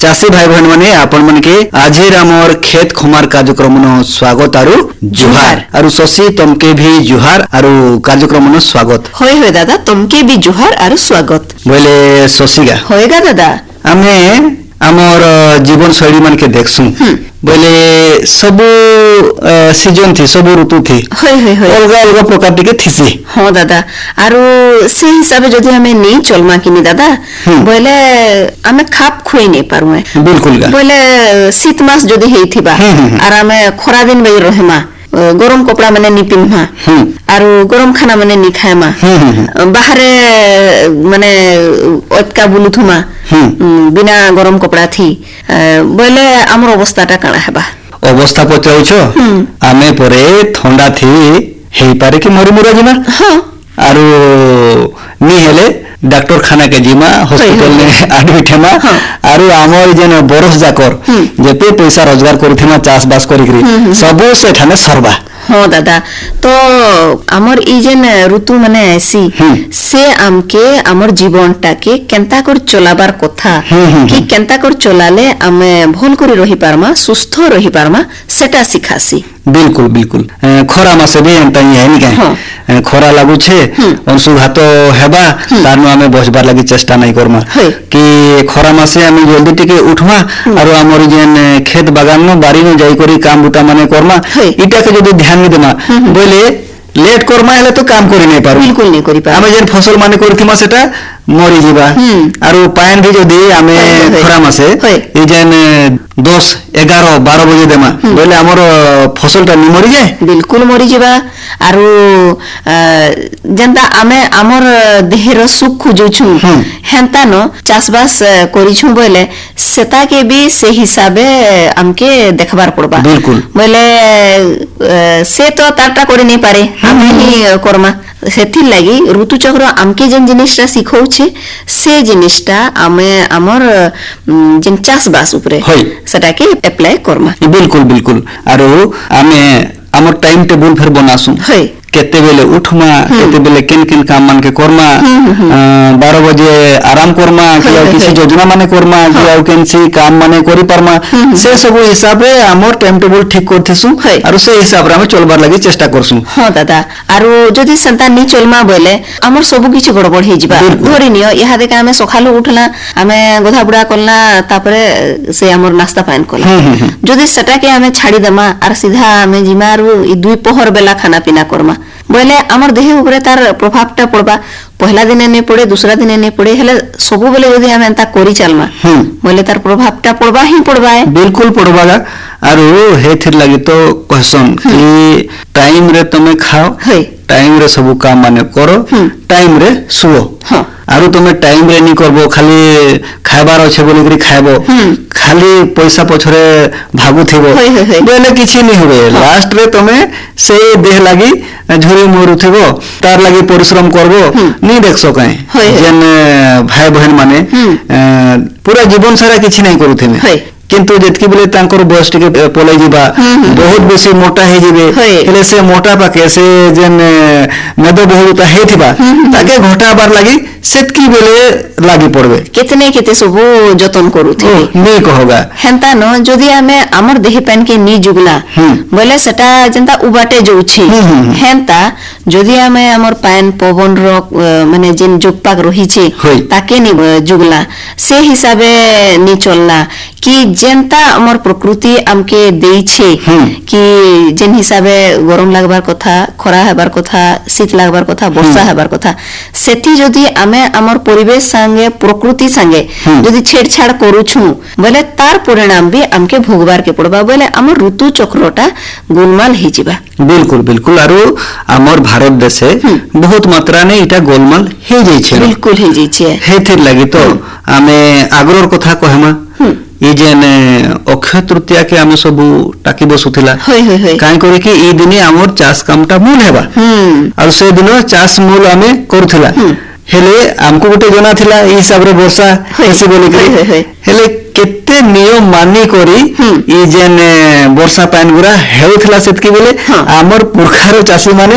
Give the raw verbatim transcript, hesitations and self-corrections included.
चाषी भाई बहन माने आपण मन के आज आमर खेत खमार कार्यक्रम न स्वागत आरु जुहार आरु शशि तुमके भी जुहार आरु कार्यक्रम न स्वागत होय होय दादा तुमके भी जुहार आरु स्वागत बोले शशिगा होएगा दादा आमे आमर जीवन शैली मन के देखसु बोले सब सीजन थी सब ऋतु थी होय होय होय अलग अलग प्रकार के थीसी हां दादा आरो से हिसाब जदी हमें नहीं चलमा किनी दादा बोले हमें खाप खोई नहीं पारुए बिल्कुल बोले शीत मास जदी हेथिबा आर हमें खरा दिन बई रहेमा गरम कपड़ा माने नी पिन्हा आरो गरम खाना माने नी खाएमा बाहरे माने ओटका बुलुथुमा बिना गरम कपड़ा थी बोले हमर अवस्थाटा काना हेबा अवस्था पचाउछो आमे परे ठंडा थी हेई पारे कि मरि मुरा जिमा हां आरो नी हेले डॉक्टर खाना के जिमा हॉस्पिटल में एडमिट हेमा आरो हमर जेन बरस जाकर जेते पैसा रोजगार करथेमा चाष बास करिकरी सब से ठाने सरबा हां दादा तो हमर ई जेन ऋतु माने ऐसी से आमके हमर जीवनटा के केनता कर चलाबार कथा कि केनता कर चलाले आमे भल करी रही पारमा सुस्थ रही पारमा सेटा सिखासी बिल्कुल बिल्कुल खरा मासे भी एंता ही है निके खरा लागु छे अंशुघात हेबा तारनु आमे बसबार लागि चेष्टा नै करमा कि खरा मासे आमे जल्दी टिके उठमा आरो हमर जेन खेत बागान नो बारी नो जाई करी काम बुता माने करमा इटा के जदी ध्यान नि देमा बोले लेट करमा हेले तो काम करि नै पारु बिल्कुल नै करि पारु आमे जेन फसल माने करथिमा सेटा मरि जिबा आरो पाइन भी जदी आमे खरा मासे ई जेन दस ग्यारह बारह बजे देमा बोले हमर फसलटा नि मरि जाय बिल्कुल मरि जिबा आरो जनता आमे हमर देहर सुख खोजुछु हेंता न चासबास करिछु बोले सेता के भी से हिसाबे हमके देखबार पड़बा बिल्कुल बोले से तो ताटा करि नै पारे हम ही करमा सेथि लागि ऋतु चक्र आमके जेन जिनिसटा सिखौछे से जिनिसटा आमे हमर जेन चासबास ऊपर सेटा के अप्लाई करमा बिल्कुल बिल्कुल आरो आमे हमर टाइम टेबल फेर बनासु केते बेले उठमा केते बेले केन केन काम मान के करमा बारह बजे आराम करमा कि किसी योजना माने करमा कि आउ केनसी काम माने करि परमा से सब हिसाब रे हमर टाइम टेबल ठीक करथिसु आरो से हिसाब रे हम चलबार लागि चेष्टा करसु हां दादा आरो जदी संतान नि चलमा बोले हमर सब किछ गड़बड़ हे जिबा धरि नियो इहा देखा हमें सखालो उठला हमें गोधा बुड़ा करला तापरे से हमर नाश्ता पान करला जदी सेटा के हमें छाड़ी दमा आर सीधा हमें जिमारू ई दुई पहर बेला खाना पीना करमा बोले हमर देह ऊपर तार प्रभावटा पड़बा पहला दिन ने पड़े दूसरा दिन ने पड़े हेले सब बेले यदि हम एंता करी चलमा बोले तार प्रभावटा पड़बा ही पड़बा है बिल्कुल पड़बागा आरो हेथिर लागि तो कहसन कि टाइम रे तमे खाओ टाइम रे सब काम माने करो टाइम रे सुओ आरो तमे टाइम रे नि करबो खाली खाइबार अछि बोली करी खाइबो खाली पैसा पछरे भागु थिबो बोले किछि नि होबे लास्ट रे तमे से देह लागि झुरी मोरु थिबो तार लागि परिश्रम करबो नि देख सकाय जेन भाई बहन माने पूरा जीवन सारा किछि नै करू थिबे किंतु जेतकी बोले तांकर बयस टिके पलै जिबा बहुत बेसी मोटा हे जिबे हेले से मोटा पाके से जेन मेदो बहुता हेथिबा ताके घटाबार लागि सेतकी बेले लागि पड़बे कितने केते सब जतन करूथि नै कहगा हेंता न जदी हमें हमर देह पेन के नी जुगला बोले सेटा जंता उबाटे जोछि हेंता जदी हमें हमर पान पवन रो माने जेन जोगपाक रही छे ताके नी जुगला से हिसाबे नी चलना कि जेनता हमर प्रकृति हमके देई छे कि जेन हिसाबे गरम लागबार कथा खरा हेबार कथा शीत लागबार कथा वर्षा हेबार कथा सेठी जदी हमें हमर परिवेश संगे प्रकृति संगे जदी छेड़छाड़ करूछु बोले तार परिणाम भी हमके भोगबार के पड़बा बोले हमर ऋतु चक्रटा गोलमाल हे जिबा बिल्कुल बिल्कुल आरो हमर भारत देशे बहुत मात्रा ने इटा गोलमाल हे जाय छे बिल्कुल हे जाय छे हेथिर लागि तो हमें आग्रह कथा कहमा ई जेन अक्षय तृतीया के हमें सब टाकी बसुथिला काई करे कि ई दिने हमर चाष कामटा मूल हेबा और से दिन चाष मूल हमें करूथिला हेले हमको गोटे जना थिला ई हिसाब रे वर्षा ऐसे बोले कि हेले केते नियम मानी करी ई जेन वर्षा पान गुरा हेउथिला सेतकी बोले हमर पुरखार चाषी माने